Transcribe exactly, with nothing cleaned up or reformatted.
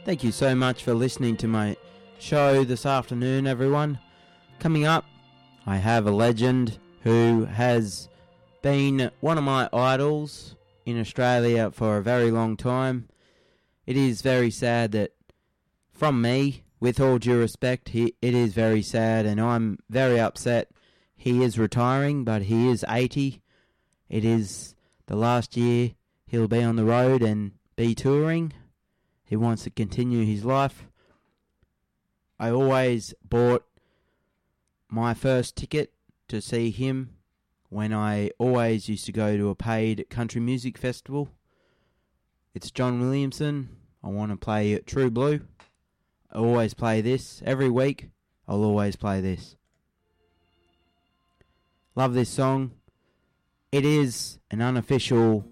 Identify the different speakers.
Speaker 1: Thank you so much for listening to my show this afternoon, everyone. Coming up, I have a legend who has been one of my idols in Australia for a very long time. It is very sad that, from me, with all due respect, he, it is very sad and I'm very upset. He is retiring, but he is eighty. It is the last year he'll be on the road and be touring. He wants to continue his life. I always bought my first ticket to see him when I always used to go to a paid country music festival. It's John Williamson. I want to play True Blue. I always play this. Every week, I'll always play this. Love this song. It is an unofficial